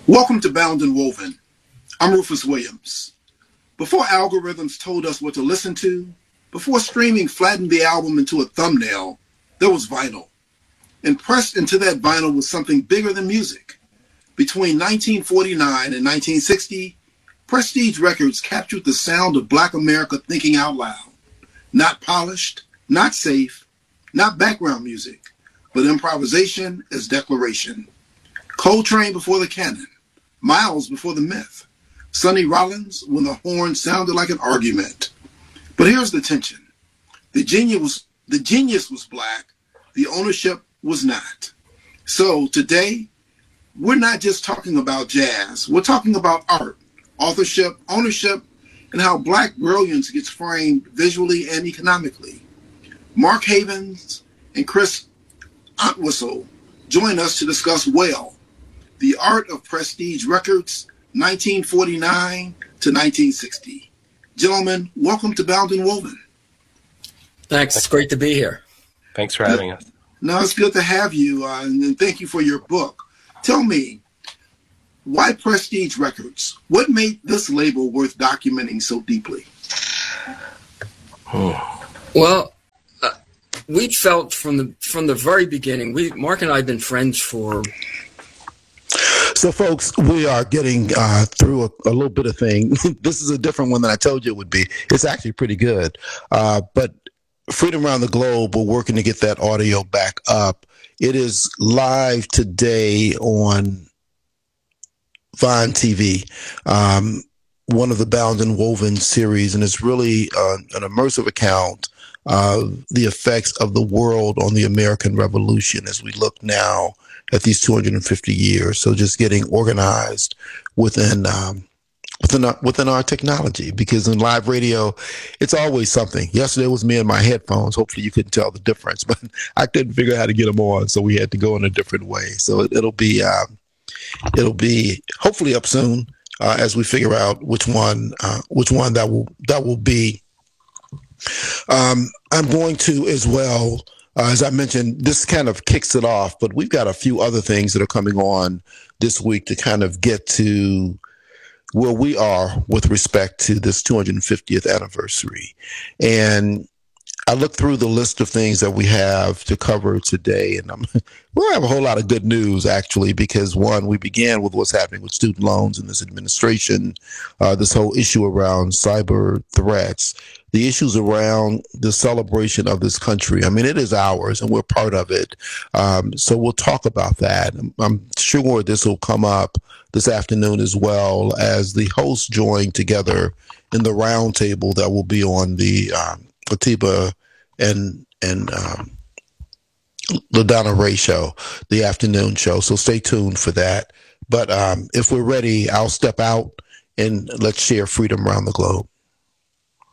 Welcome to Bound and Woven. I'm Rufus Williams. Before algorithms told us what to listen to, before streaming flattened the album into a thumbnail, there was vinyl. And pressed into that vinyl was something bigger than music. Between 1949 and 1960, Prestige Records captured the sound of Black America thinking out loud. Not polished, not safe, not background music, but improvisation as declaration. Coltrane before the canon, Miles before the myth, Sonny Rollins when the horn sounded like an argument. But here's the tension. The genius was black, the ownership was not. So today, we're not just talking about jazz, we're talking about art, authorship, ownership, and how black brilliance gets framed visually and economically. Mark Havens and Chris Entwistle join us to discuss Well, the art of Prestige Records, 1949 to 1960. Gentlemen, welcome to Bound and Woven. Thanks. It's great to be here. Thanks for having us. No, it's good to have you, and thank you for your book. Tell me, why Prestige Records? What made this label worth documenting so deeply? Well, we felt from the very beginning. Mark and I have been friends for. So, folks, we are getting through a little bit of thing. This is a different one than I told you it would be. It's actually pretty good. But Freedom Around the Globe, we're working to get that audio back up. It is live today on Vine TV, one of the Bound and Woven series, and it's really an immersive account of the effects of the world on the American Revolution as we look now at these 250 years. So just getting organized within our technology, because in live radio, it's always something. Yesterday was me and my headphones. Hopefully you couldn't tell the difference, but I couldn't figure out how to get them on, so we had to go in a different way. So it'll be hopefully up soon as we figure out which one that will be. I'm going to as well. As I mentioned, this kind of kicks it off, but we've got a few other things that are coming on this week to kind of get to where we are with respect to this 250th anniversary. And I looked through the list of things that we have to cover today, and we'll have a whole lot of good news, actually, because one, we began with what's happening with student loans in this administration, this whole issue around cyber threats, the issues around the celebration of this country. I mean, it is ours, and we're part of it. So we'll talk about that. I'm sure this will come up this afternoon as well as the hosts join together in the roundtable that will be on the Atiba and LaDonna Ray show, the afternoon show. So stay tuned for that. But if we're ready, I'll step out and let's share Freedom Around the Globe.